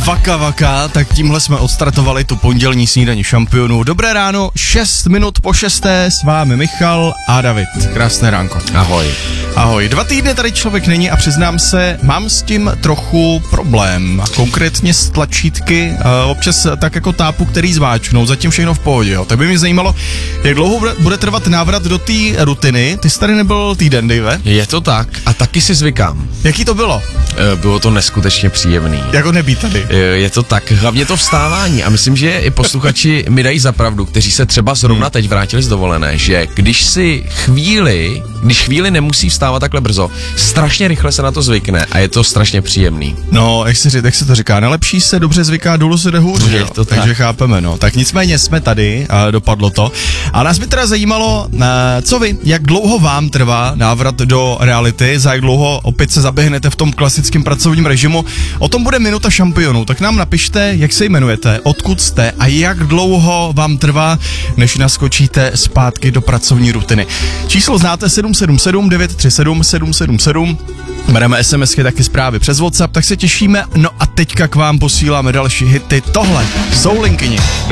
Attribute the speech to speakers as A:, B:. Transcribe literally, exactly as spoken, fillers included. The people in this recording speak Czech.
A: Vaka Vaka, tak tímhle jsme odstartovali tu pondělní snídaní šampionů. Dobré ráno, šest minut po šesté, s vámi Michal a David. Krásné ránko.
B: Ahoj.
A: Ahoj, dva týdny tady člověk není a přiznám se, mám s tím trochu problém. A konkrétně s tlačítky, uh, občas tak jako tápu, který zváčknou, zatím všechno v pohodě. Jo. Tak by mě zajímalo, jak dlouho bude trvat návrat do té rutiny. Ty jsi tady nebyl týden, Dave?
B: Je to tak a taky si zvykám.
A: Jaký to bylo?
B: Bylo to neskutečně příjemný.
A: Jako nebýt tady.
B: Je to tak, hlavně to vstávání a myslím, že i posluchači mi dají za pravdu, kteří se třeba zrovna teď vrátili z dovolené, že když si chvíli, když chvíli nemusí vstávat takhle brzo, strašně rychle se na to zvykne a je to strašně příjemný.
A: No, jak se, jak se to říká, nelepší se dobře zvyká, dolů se jde hůř,
B: je to tak.
A: Takže chápeme, no. Tak nicméně jsme tady a dopadlo to. A nás by teda zajímalo, co vy, jak dlouho vám trvá návrat do reality, za jak dlouho opět se zaběhnete v tom klasickém pracovním režimu. O tom bude minuta šampionů, tak nám napište, jak se jmenujete, odkud jste a jak dlouho vám trvá, než naskočíte zpátky do pracovní rutiny. Číslo znáte sedm sedm sedm devět tři sedm sedm sedm sedm. Bereme SMSky, taky zprávy přes WhatsApp, tak se těšíme. No a teďka k vám posíláme další hity. Tohle jsou Linkyni.